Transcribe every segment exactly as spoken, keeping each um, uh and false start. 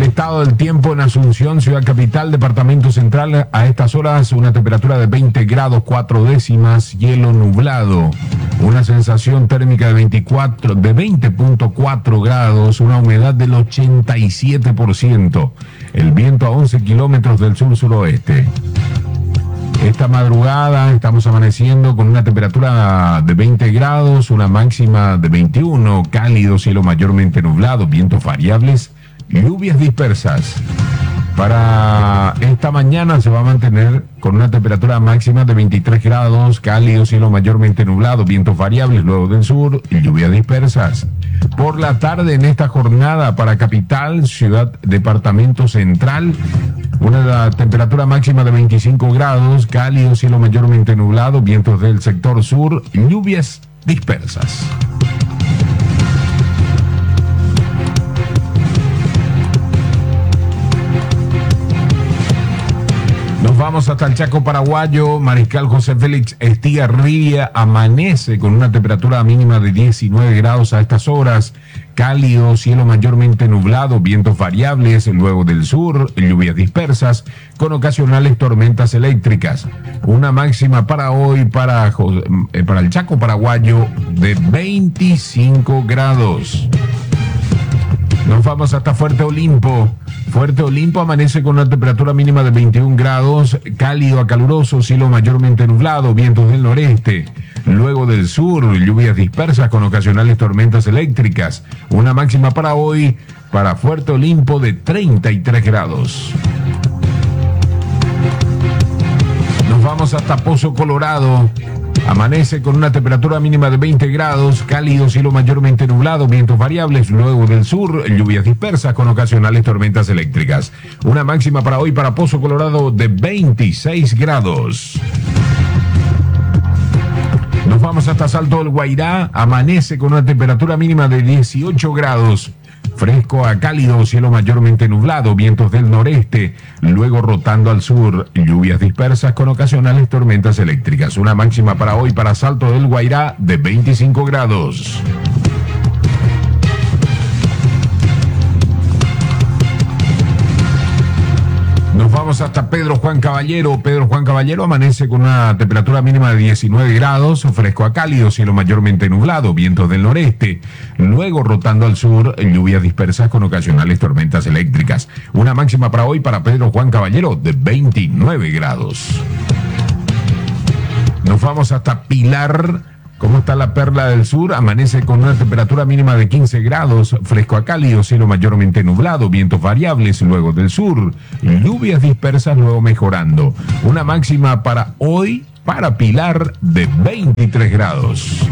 estado del tiempo en Asunción, ciudad capital, departamento central. A estas horas una temperatura de veinte grados cuatro décimas, cielo nublado. Una sensación térmica de veinticuatro, de veinte punto cuatro grados, una humedad del ochenta y siete por ciento. El viento a once kilómetros del sur-suroeste. Esta madrugada estamos amaneciendo con una temperatura de veinte grados, una máxima de veintiuno, cálido, cielo mayormente nublado, vientos variables, lluvias dispersas. Para esta mañana se va a mantener con una temperatura máxima de veintitrés grados, cálido, cielo mayormente nublado, vientos variables, luego del sur, y lluvias dispersas. Por la tarde en esta jornada para capital, ciudad, departamento central, una temperatura máxima de veinticinco grados, cálido, cielo mayormente nublado, vientos del sector sur, lluvias dispersas. Nos vamos hasta el Chaco paraguayo. Mariscal José Félix Estigarribia amanece con una temperatura mínima de diecinueve grados a estas horas. Cálido, cielo mayormente nublado, vientos variables, luego del sur, lluvias dispersas, con ocasionales tormentas eléctricas. Una máxima para hoy para, para el Chaco paraguayo de veinticinco grados. Nos vamos hasta Fuerte Olimpo. Fuerte Olimpo amanece con una temperatura mínima de veintiún grados, cálido a caluroso, cielo mayormente nublado, vientos del noreste. Luego del sur, lluvias dispersas con ocasionales tormentas eléctricas. Una máxima para hoy para Fuerte Olimpo de treinta y tres grados. Nos vamos hasta Pozo Colorado. Amanece con una temperatura mínima de veinte grados, cálido, cielo mayormente nublado, vientos variables, luego del sur, lluvias dispersas con ocasionales tormentas eléctricas. Una máxima para hoy para Pozo Colorado de veintiséis grados. Nos vamos hasta Salto del Guairá. Amanece con una temperatura mínima de dieciocho grados. Fresco a cálido, cielo mayormente nublado, vientos del noreste, luego rotando al sur, lluvias dispersas con ocasionales tormentas eléctricas. Una máxima para hoy para Salto del Guairá de veinticinco grados. Nos vamos hasta Pedro Juan Caballero. Pedro Juan Caballero amanece con una temperatura mínima de diecinueve grados, fresco a cálido, cielo mayormente nublado, vientos del noreste, luego rotando al sur, lluvias dispersas con ocasionales tormentas eléctricas. Una máxima para hoy para Pedro Juan Caballero de veintinueve grados. Nos vamos hasta Pilar. ¿Cómo está la Perla del Sur? Amanece con una temperatura mínima de quince grados, fresco a cálido, cielo mayormente nublado, vientos variables, luego del sur, lluvias dispersas, luego mejorando. Una máxima para hoy, para Pilar, de veintitrés grados.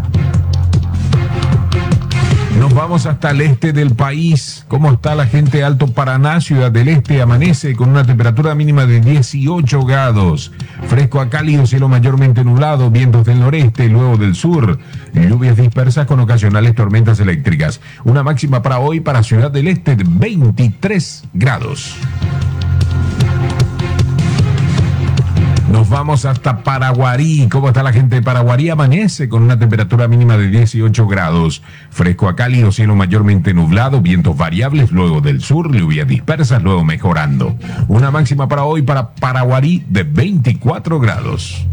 Nos vamos hasta el este del país. ¿Cómo está la gente de Alto Paraná? Ciudad del Este amanece con una temperatura mínima de dieciocho grados. Fresco a cálido, cielo mayormente nublado, vientos del noreste, luego del sur. Lluvias dispersas con ocasionales tormentas eléctricas. Una máxima para hoy para Ciudad del Este de veintitrés grados. Nos vamos hasta Paraguarí. ¿Cómo está la gente de Paraguarí? Amanece con una temperatura mínima de dieciocho grados. Fresco a cálido, cielo mayormente nublado, vientos variables, luego del sur, lluvias dispersas, luego mejorando. Una máxima para hoy para Paraguarí de veinticuatro grados.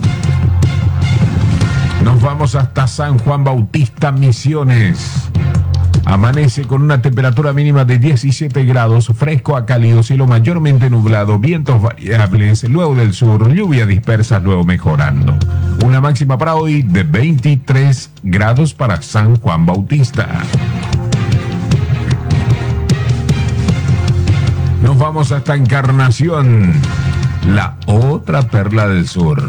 Nos vamos hasta San Juan Bautista, Misiones. Amanece con una temperatura mínima de diecisiete grados, fresco a cálido, cielo mayormente nublado, vientos variables, luego del sur, lluvias dispersas, luego mejorando. Una máxima para hoy de veintitrés grados para San Juan Bautista. Nos vamos hasta Encarnación, la otra perla del sur.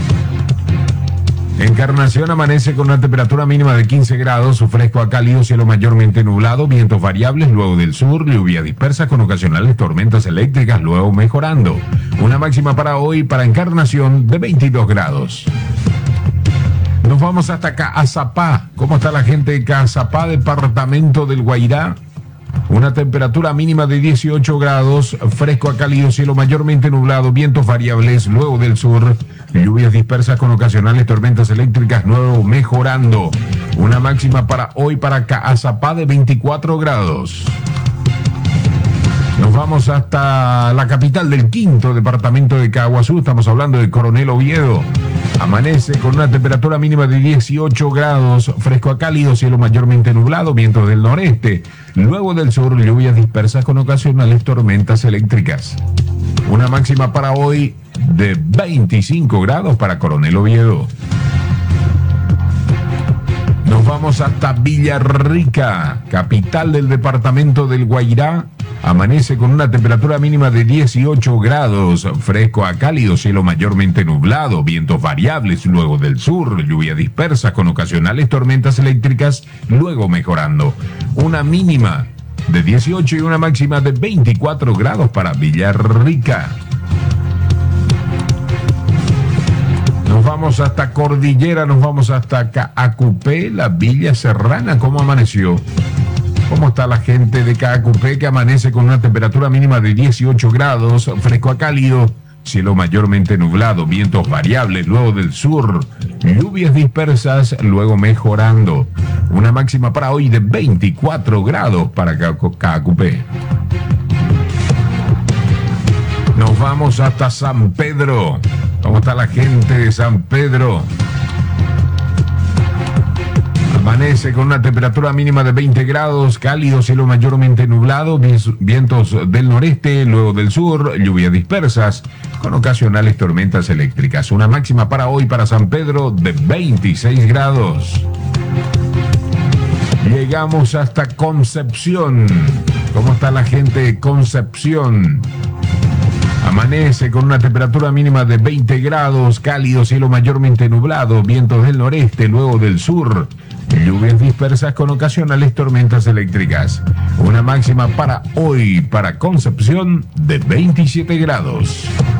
Encarnación amanece con una temperatura mínima de quince grados, fresco a cálido, cielo mayormente nublado, vientos variables, luego del sur, lluvia dispersa con ocasionales tormentas eléctricas, luego mejorando. Una máxima para hoy para Encarnación de veintidós grados. Nos vamos hasta Caazapá. ¿Cómo está la gente de Caazapá, departamento del Guairá? Una temperatura mínima de dieciocho grados, fresco a cálido, cielo mayormente nublado, vientos variables, luego del sur, lluvias dispersas con ocasionales tormentas eléctricas, luego mejorando. Una máxima para hoy para Caazapá de veinticuatro grados. vamos hasta la capital del quinto departamento de Caaguazú. Estamos hablando de Coronel Oviedo. Amanece con una temperatura mínima de dieciocho grados, fresco a cálido, cielo mayormente nublado, vientos del noreste. Luego del sur, lluvias dispersas con ocasionales tormentas eléctricas. Una máxima para hoy de veinticinco grados para Coronel Oviedo. Nos vamos hasta Villarrica, capital del departamento del Guairá. Amanece con una temperatura mínima de dieciocho grados, fresco a cálido, cielo mayormente nublado, vientos variables luego del sur, lluvia dispersa con ocasionales tormentas eléctricas, luego mejorando. Una mínima de dieciocho y una máxima de veinticuatro grados para Villarrica. Nos vamos hasta Cordillera, nos vamos hasta Caacupé, la Villa Serrana. ¿Cómo amaneció? ¿Cómo está la gente de Caacupé, que amanece con una temperatura mínima de dieciocho grados, fresco a cálido, cielo mayormente nublado, vientos variables luego del sur, lluvias dispersas, luego mejorando. Una máxima para hoy de veinticuatro grados para Caacupé. Nos vamos hasta San Pedro. ¿Cómo está la gente de San Pedro? Amanece con una temperatura mínima de veinte grados, cálido, cielo mayormente nublado, vientos del noreste, luego del sur, lluvias dispersas, con ocasionales tormentas eléctricas. Una máxima para hoy para San Pedro de veintiséis grados. Llegamos hasta Concepción. ¿Cómo está la gente de Concepción? Amanece con una temperatura mínima de veinte grados, cálido, cielo mayormente nublado, vientos del noreste, luego del sur, lluvias dispersas con ocasionales tormentas eléctricas. Una máxima para hoy, para Concepción, de veintisiete grados.